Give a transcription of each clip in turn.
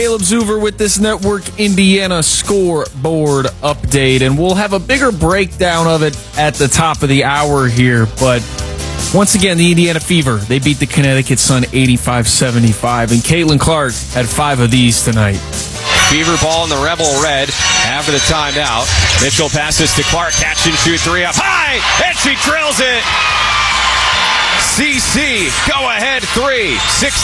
Caleb Zuver with this Network Indiana scoreboard update, and we'll have a bigger breakdown of it at the top of the hour here. But once again, the Indiana Fever, they beat the Connecticut Sun 85-75, and Caitlin Clark had 5 of these tonight. Fever ball in the Rebel Red after the timeout. Mitchell passes to Clark, catch and shoot 3 up high, and she drills it. CC, go ahead 3,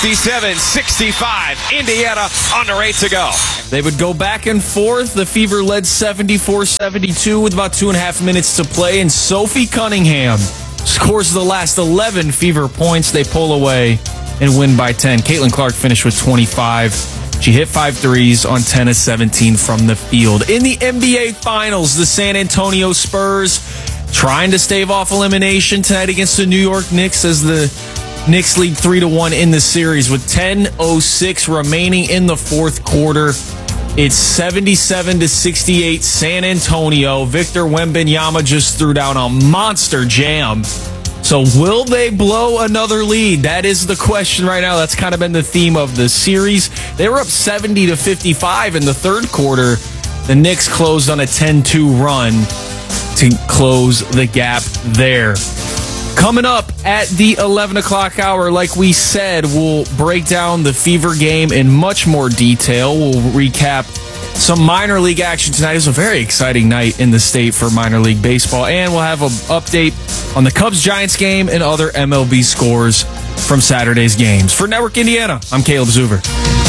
67-65. Indiana under 8 to go. They would go back and forth. The Fever led 74-72 with about 2.5 minutes to play, and Sophie Cunningham scores the last 11 Fever points. They pull away and win by 10. Caitlin Clark finished with 25. She hit 5 threes on 10 of 17 from the field. In the NBA Finals, the San Antonio Spurs trying to stave off elimination tonight against the New York Knicks as the Knicks lead 3-1 in the series with 10:06 remaining in the fourth quarter. It's 77-68 San Antonio. Victor Wembanyama just threw down a monster jam. So will they blow another lead? That is the question right now. That's kind of been the theme of the series. They were up 70-55 in the third quarter. The Knicks closed on a 10-2 run to close the gap there. Coming up at the 11 o'clock hour, like we said, we'll break down the Fever game in much more detail. We'll recap some minor league action tonight. It was a very exciting night in the state for minor league baseball. And we'll have an update on the Cubs-Giants game and other MLB scores from Saturday's games. For Network Indiana, I'm Caleb Zuver.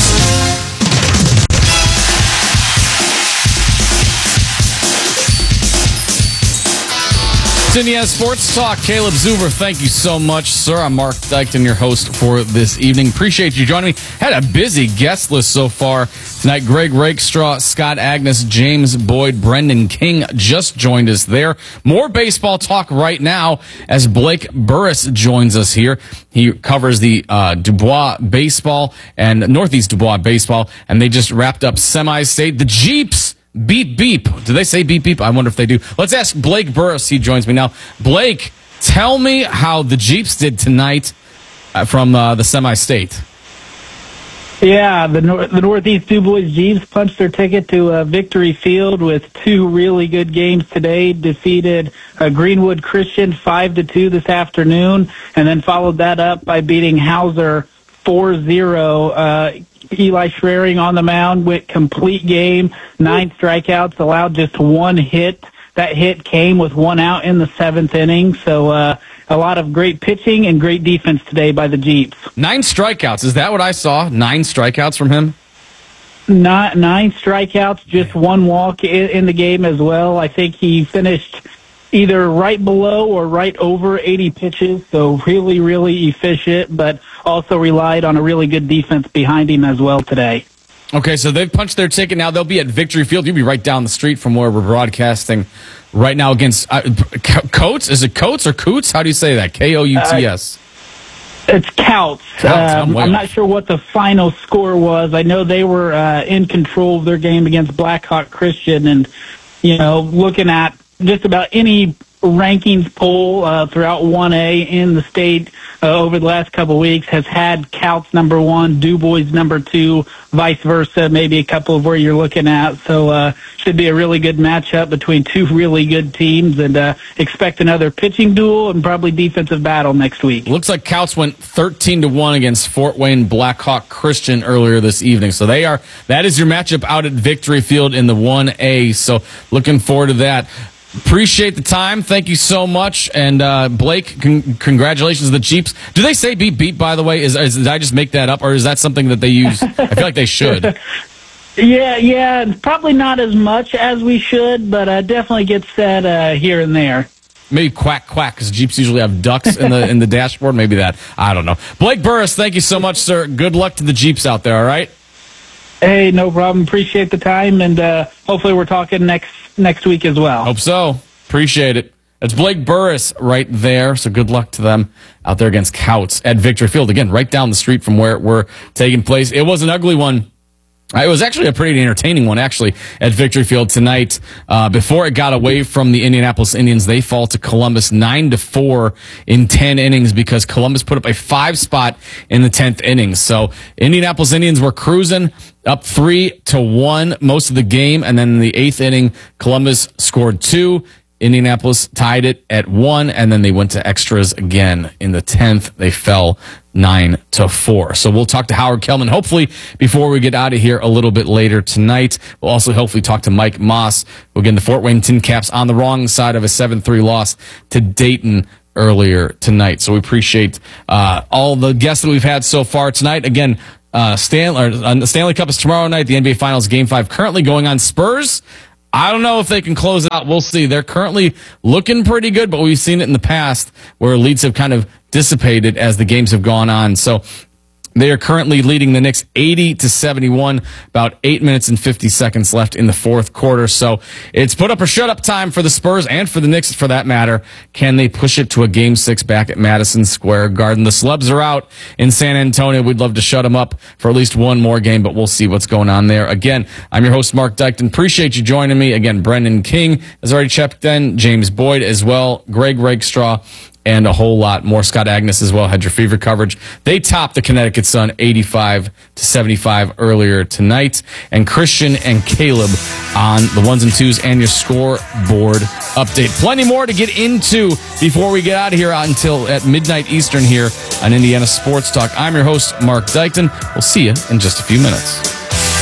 Indiana Sports Talk, Caleb Zuver. Thank you so much, sir. I'm Mark Dykton, your host for this evening. Appreciate you joining me. Had a busy guest list so far tonight. Greg Rakestraw, Scott Agnes, James Boyd, Brendan King just joined us there. More baseball talk right now as Blake Burris joins us here. He covers the Dubois baseball and Northeast Dubois baseball, and they just wrapped up semi-state. The Jeeps beep, beep. Do they say beep, beep? I wonder if they do. Let's ask Blake Burris. He joins me now. Blake, tell me how the Jeeps did tonight from the semi-state. Yeah, the Northeast Dubois Jeeps punched their ticket to Victory Field with 2 really good games today. Defeated Greenwood Christian 5-2 this afternoon, and then followed that up by beating Hauser 4-0. Eli Schraring on the mound, went complete game, 9 strikeouts, allowed just 1 hit. That hit came with 1 out in the 7th inning. So a lot of great pitching and great defense today by the Jeeps. 9 strikeouts. Is that what I saw? 9 strikeouts from him? 9 strikeouts, just 1 walk in the game as well. I think he finished either right below or right over 80 pitches, so really, really efficient, but also relied on a really good defense behind him as well today. Okay, so they've punched their ticket. Now they'll be at Victory Field. You'll be right down the street from where we're broadcasting right now against Coates. Is it Coates or Coots? How do you say that? K-O-U-T-S. It's Couts. I'm not sure what the final score was. I know they were in control of their game against Blackhawk Christian, and, looking at just about any rankings poll throughout 1A in the state over the last couple of weeks has had Couts number 1, Dubois number 2, vice versa, maybe a couple of where you're looking at. So should be a really good matchup between 2 really good teams, and expect another pitching duel and probably defensive battle next week. Looks like Couts went 13-1 against Fort Wayne Blackhawk Christian earlier this evening. So that is your matchup out at Victory Field in the 1A. So looking forward to that. Appreciate the time. Thank you so much. And Blake, congratulations to the Jeeps. Do they say beep, beep, by the way? Did I just make that up, or is that something that they use? I feel like they should. Yeah, probably not as much as we should, but definitely gets said here and there. Maybe quack, quack, because Jeeps usually have ducks in the dashboard. Maybe that. I don't know. Blake Burris, thank you so much, sir. Good luck to the Jeeps out there, all right? Hey, no problem. Appreciate the time, and hopefully we're talking next week as well. Hope so. Appreciate it. That's Blake Burris right there, so good luck to them out there against Couts at Victory Field. Again, right down the street from where we're taking place. It was an ugly one. It was actually a pretty entertaining one, actually, at Victory Field tonight. Before it got away from the Indianapolis Indians, they fall to Columbus 9-4 in 10 innings because Columbus put up a 5 spot in the 10th inning. So Indianapolis Indians were cruising up 3-1 most of the game, and then in the 8th inning, Columbus scored 2. Indianapolis tied it at 1, and then they went to extras again. In the 10th, they fell 9-4. So we'll talk to Howard Kellman, hopefully, before we get out of here a little bit later tonight. We'll also hopefully talk to Mike Moss, who, again, the Fort Wayne Tin Caps on the wrong side of a 7-3 loss to Dayton earlier tonight. So we appreciate all the guests that we've had so far tonight. Again, the Stanley Cup is tomorrow night. The NBA Finals Game 5 currently going on. Spurs, I don't know if they can close it out. We'll see. They're currently looking pretty good, but we've seen it in the past where leads have kind of dissipated as the games have gone on. So they are currently leading the Knicks 80-71, about 8 minutes and 50 seconds left in the fourth quarter. So it's put up or shut up time for the Spurs and for the Knicks for that matter. Can they push it to a Game 6 back at Madison Square Garden? The Slubs are out in San Antonio. We'd love to shut them up for at least one more game, but we'll see what's going on there. Again, I'm your host, Mark Dykton. Appreciate you joining me. Again, Brendan King has already checked in, James Boyd as well, Greg Rakestraw, and a whole lot more. Scott Agnes as well had your Fever coverage. They topped the Connecticut Sun 85-75 earlier tonight. And Christian and Caleb on the 1s and 2s and your scoreboard update. Plenty more to get into before we get out of here until at midnight Eastern here on Indiana Sports Talk. I'm your host, Mark Dykton. We'll see you in just a few minutes.